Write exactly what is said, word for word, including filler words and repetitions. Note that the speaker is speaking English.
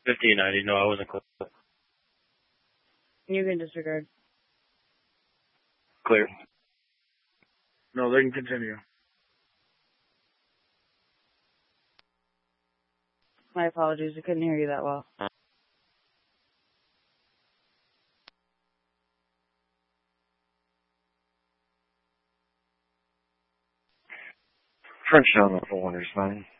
fifteen ninety. No, I wasn't clear. You can disregard. Clear. No, they can continue. My apologies. I couldn't hear you that well. French on the four hundred is fine.